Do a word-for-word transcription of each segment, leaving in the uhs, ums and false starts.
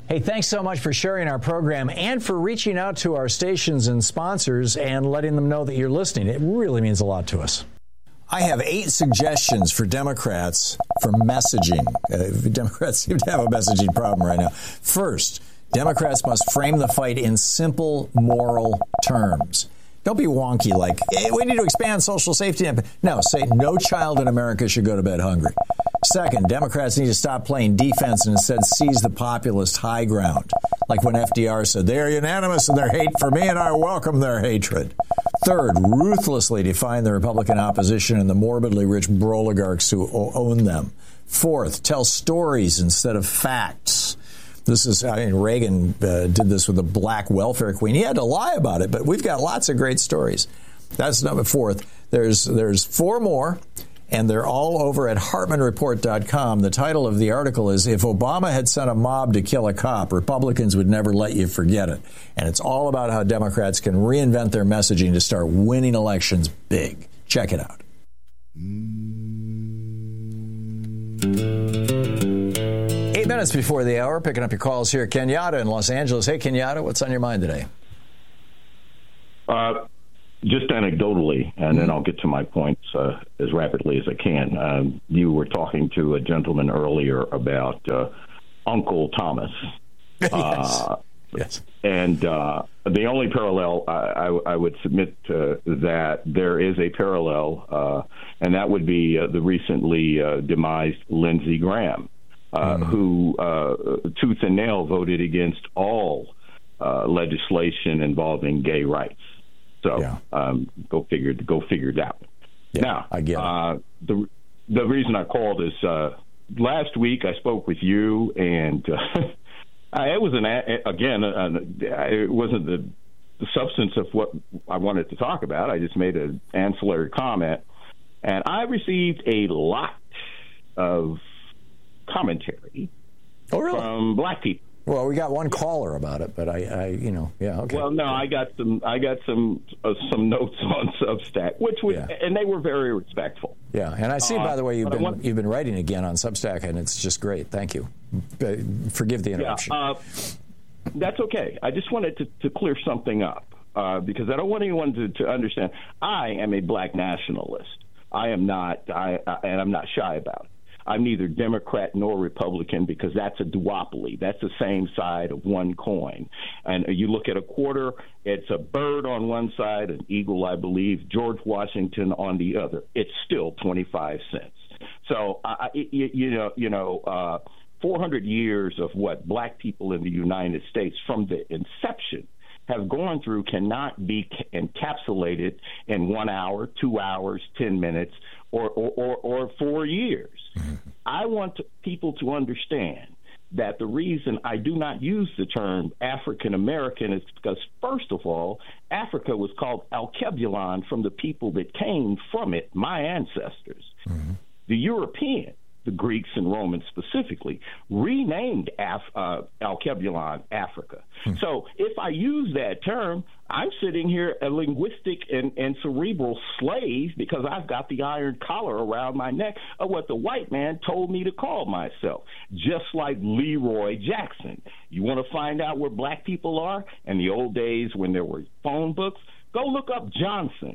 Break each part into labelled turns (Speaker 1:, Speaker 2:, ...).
Speaker 1: Hey, thanks so much for sharing our program and for reaching out to our stations and sponsors and letting them know that you're listening. It really means a lot to us. I have eight suggestions for Democrats for messaging. Uh, Democrats seem to have a messaging problem right now. First, Democrats must frame the fight in simple moral terms. Don't be wonky like, hey, we need to expand social safety net. No, say no child in America should go to bed hungry. Second, Democrats need to stop playing defense and instead seize the populist high ground. Like when F D R said, they're unanimous in their hate for me and I welcome their hatred. Third, ruthlessly define the Republican opposition and the morbidly rich oligarchs who own them. Fourth, tell stories instead of facts. This is, I mean, Reagan uh, did this with the black welfare queen. He had to lie about it, but we've got lots of great stories. That's number fourth. There's there's four more, and they're all over at Hartman Report dot com. The title of the article is, If Obama Had Sent a Mob to Kill a Cop, Republicans Would Never Let You Forget It. And it's all about how Democrats can reinvent their messaging to start winning elections big. Check it out. Eight minutes before the hour, picking up your calls here. Kenyatta in Los Angeles. Hey, Kenyatta, what's on your mind today?
Speaker 2: Uh, just anecdotally, and then I'll get to my points uh, as rapidly as I can. Um, you were talking to a gentleman earlier about uh, Uncle Thomas.
Speaker 1: yes.
Speaker 2: Uh,
Speaker 1: yes.
Speaker 2: And uh, the only parallel I, I, I would submit uh, that there is a parallel, uh, and that would be uh, the recently uh, demised Lindsey Graham. Uh, mm. who uh, tooth and nail voted against all uh, legislation involving gay rights. So yeah. um, go figure. Go figure that one.
Speaker 1: Yeah,
Speaker 2: now,
Speaker 1: I get it.
Speaker 2: Uh, the the reason I called is uh, last week I spoke with you, and uh, I, it was an again. Uh, it wasn't the, the substance of what I wanted to talk about. I just made an ancillary comment, and I received a lot of commentary
Speaker 1: oh, really?
Speaker 2: from black people.
Speaker 1: Well, we got one caller about it, but I, I you know, yeah, okay.
Speaker 2: Well, no, I got some, I got some, uh, some notes on Substack, which was, yeah. and they were very respectful.
Speaker 1: Yeah, and I see, uh, by the way, you've been want, you've been writing again on Substack, and it's just great. Thank you. Uh, forgive the interruption.
Speaker 2: Yeah, uh, that's okay. I just wanted to, to clear something up uh, because I don't want anyone to, to understand. I am a black nationalist. I am not, I, I and I'm not shy about it. I'm neither Democrat nor Republican because that's a duopoly. That's the same side of one coin. And you look at a quarter, it's a bird on one side, an eagle, I believe, George Washington on the other. It's still twenty-five cents. So, I, you, you know, you know, uh, four hundred years of what black people in the United States from the inception have gone through cannot be encapsulated in one hour, two hours, ten minutes, or, or, or, or four years. Mm-hmm. I want to, people to understand that the reason I do not use the term African American is because, first of all, Africa was called Alkebulan from the people that came from it, my ancestors. Mm-hmm. The European, the Greeks and Romans specifically, renamed Af- uh, Alkebulan Africa. Hmm. So if I use that term, I'm sitting here a linguistic and, and cerebral slave because I've got the iron collar around my neck of what the white man told me to call myself, just like Leroy Jackson. You want to find out where black people are in the old days when there were phone books? Go look up Johnson,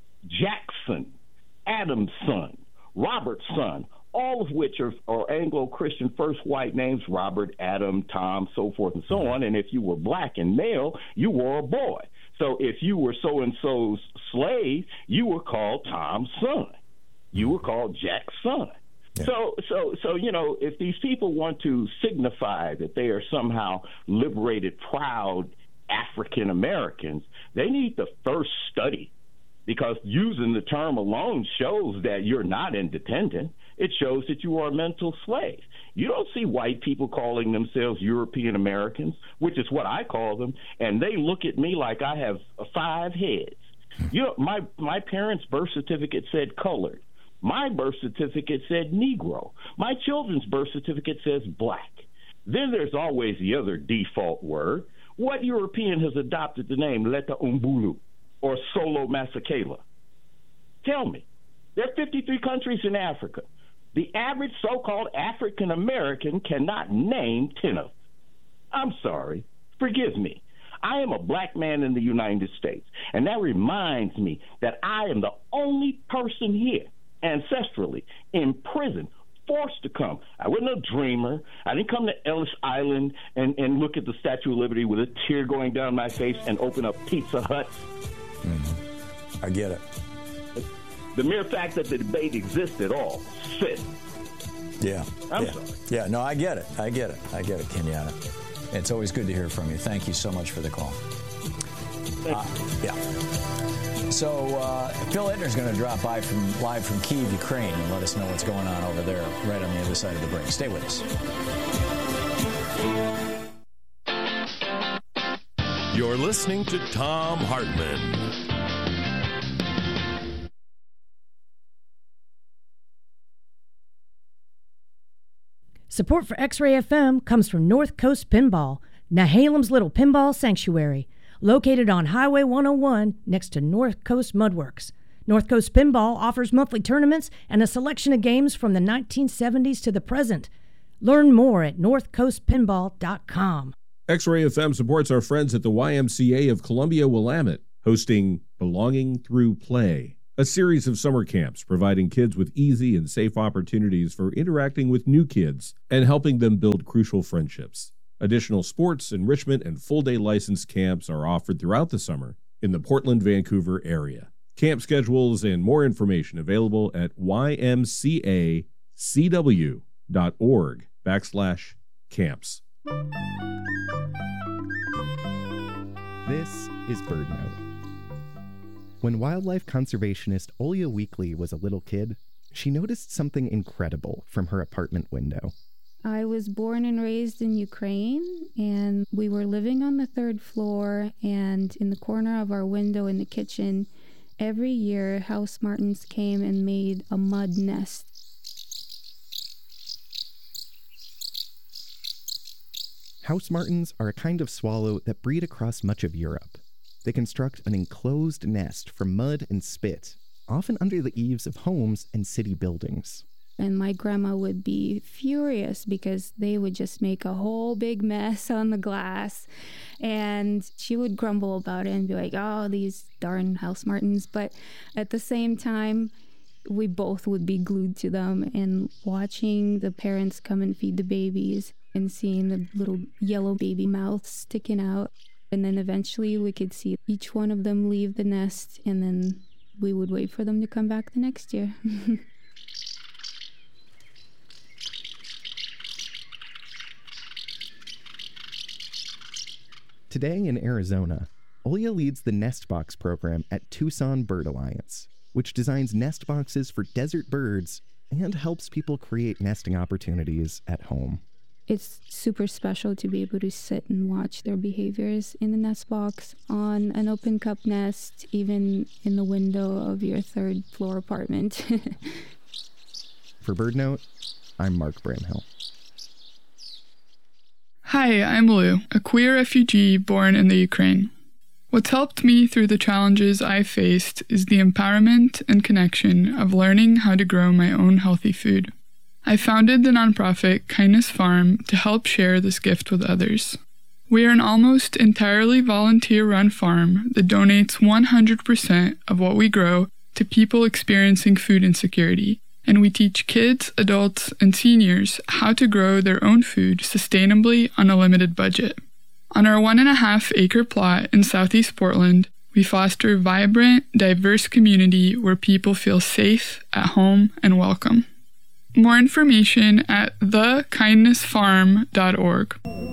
Speaker 2: Jackson, Adam's son, Robert's son, all of which are, are Anglo-Christian first white names, Robert, Adam, Tom, so forth and so on. And if you were black and male, you were a boy. So if you were so-and-so's slave, you were called Tom's son. You were called Jack's son. Yeah. So, so, so you know, if these people want to signify that they are somehow liberated, proud African Americans, they need to first study, because using the term alone shows that you're not independent. It shows that you are a mental slave. You don't see white people calling themselves European Americans, which is what I call them, and they look at me like I have five heads. You know, my, my parents' birth certificate said colored. My birth certificate said Negro. My children's birth certificate says black. Then there's always the other default word. What European has adopted the name Leta Umbulu or Solo Masakela? Tell me. There are fifty-three countries in Africa. The average so-called African American cannot name ten of them. I'm sorry. Forgive me. I am a black man in the United States, and that reminds me that I am the only person here, ancestrally, in prison, forced to come. I wasn't a dreamer. I didn't come to Ellis Island and, and look at the Statue of Liberty with a tear going down my face and open up Pizza Hut.
Speaker 1: Mm-hmm. I get it.
Speaker 2: The mere fact that the debate exists at all, sit.
Speaker 1: Yeah.
Speaker 2: I'm
Speaker 1: yeah.
Speaker 2: sorry.
Speaker 1: Yeah, no, I get it. I get it. I get it, Kenyatta. It's always good to hear from you. Thank you so much for the call. Uh, yeah. So uh, Phil Ittner's going to drop by from live from Kyiv, Ukraine, and let us know what's going on over there right on the other side of the break. Stay with us.
Speaker 3: You're listening to Thom Hartmann.
Speaker 4: Support for X-Ray F M comes from North Coast Pinball, Nehalem's little pinball sanctuary, located on Highway one oh one next to North Coast Mudworks. North Coast Pinball offers monthly tournaments and a selection of games from the nineteen seventies to the present. Learn more at north coast pinball dot com.
Speaker 5: X-Ray F M supports our friends at the Y M C A of Columbia Willamette, hosting Belonging Through Play, a series of summer camps providing kids with easy and safe opportunities for interacting with new kids and helping them build crucial friendships. Additional sports, enrichment, and full-day licensed camps are offered throughout the summer in the Portland-Vancouver area. Camp schedules and more information available at ymcacw.org backslash camps.
Speaker 6: This is BirdNote. When wildlife conservationist Olya Weekly was a little kid, she noticed something incredible from her apartment window.
Speaker 7: I was born and raised in Ukraine, and we were living on the third floor, and in the corner of our window in the kitchen, every year house martins came and made a mud nest.
Speaker 6: House martins are a kind of swallow that breed across much of Europe. They construct an enclosed nest from mud and spit, often under the eaves of homes and city buildings.
Speaker 7: And my grandma would be furious because they would just make a whole big mess on the glass. And she would grumble about it and be like, oh, these darn house martins. But at the same time, we both would be glued to them and watching the parents come and feed the babies and seeing the little yellow baby mouths sticking out. And then eventually we could see each one of them leave the nest, and then we would wait for them to come back the next year.
Speaker 6: Today in Arizona, Olya leads the Nestbox program at Tucson Bird Alliance, which designs nest boxes for desert birds and helps people create nesting opportunities at home.
Speaker 7: It's super special to be able to sit and watch their behaviors in the nest box, on an open cup nest, even in the window of your third floor apartment.
Speaker 6: For BirdNote, I'm Mark Bramhill.
Speaker 8: Hi, I'm Lou, a queer refugee born in the Ukraine. What's helped me through the challenges I faced is the empowerment and connection of learning how to grow my own healthy food. I founded the nonprofit Kindness Farm to help share this gift with others. We are an almost entirely volunteer-run farm that donates one hundred percent of what we grow to people experiencing food insecurity, and we teach kids, adults, and seniors how to grow their own food sustainably on a limited budget. On our one and a half acre plot in southeast Portland, we foster a vibrant, diverse community where people feel safe, at home, and welcome. More information at the kindness farm dot org.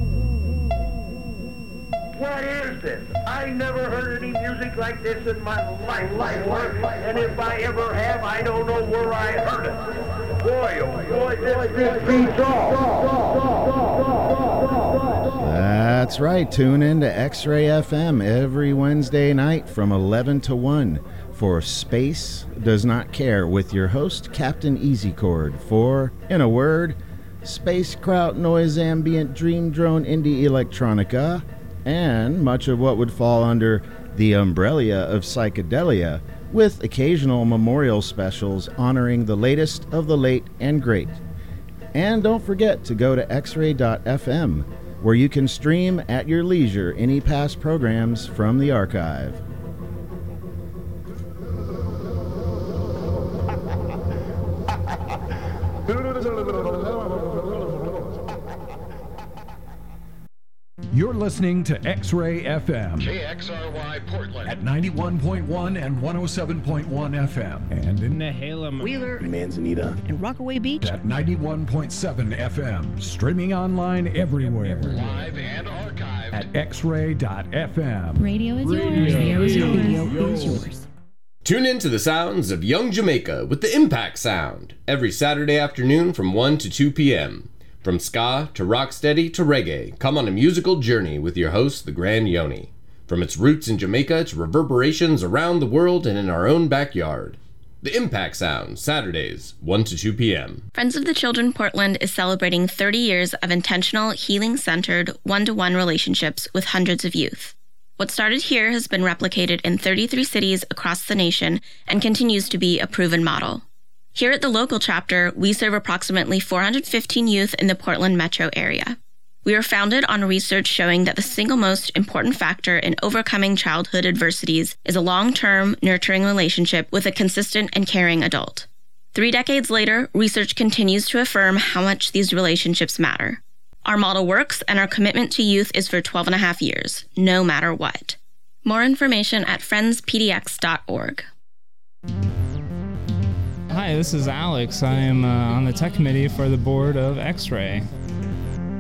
Speaker 9: What is this? I never heard any music like this in my life, life, life, and if I ever have, I don't know where I heard it. Boy, oh boy, this, this beats all.
Speaker 10: That's right. Tune in to X-Ray F M every Wednesday night from eleven to one for Space Does Not Care with your host, Captain EasyChord, for, in a word, space kraut, noise, ambient, dream drone, indie electronica, and much of what would fall under the umbrella of psychedelia, with occasional memorial specials honoring the latest of the late and great. And don't forget to go to x ray dot f m where you can stream at your leisure any past programs from the archive.
Speaker 11: You're listening to X-Ray F M.
Speaker 3: K X R Y Portland.
Speaker 11: At ninety-one point one and one oh seven point one F M. And in
Speaker 12: Nehalem,
Speaker 11: Wheeler,
Speaker 12: Manzanita,
Speaker 11: and Rockaway Beach. At ninety-one point seven F M. Streaming online everywhere.
Speaker 3: Live and archived.
Speaker 11: At x ray dot f m.
Speaker 13: Radio is yours.
Speaker 11: Radio is yours.
Speaker 13: Radio is yours.
Speaker 14: Tune in to the sounds of Young Jamaica with the Impact Sound every Saturday afternoon from one to two p.m. From ska to rocksteady to reggae, come on a musical journey with your host, the Grand Yoni. From its roots in Jamaica to reverberations around the world and in our own backyard. The Impact Sound, Saturdays, one to two p.m.
Speaker 15: Friends of the Children Portland is celebrating thirty years of intentional, healing-centered, one-to-one relationships with hundreds of youth. What started here has been replicated in thirty-three cities across the nation and continues to be a proven model. Here at the local chapter, we serve approximately four hundred fifteen youth in the Portland metro area. We are founded on research showing that the single most important factor in overcoming childhood adversities is a long-term, nurturing relationship with a consistent and caring adult. Three decades later, research continues to affirm how much these relationships matter. Our model works, and our commitment to youth is for twelve and a half years, no matter what. More information at friends p d x dot org.
Speaker 16: Hi, this is Alex. I am uh, on the tech committee for the board of X-Ray.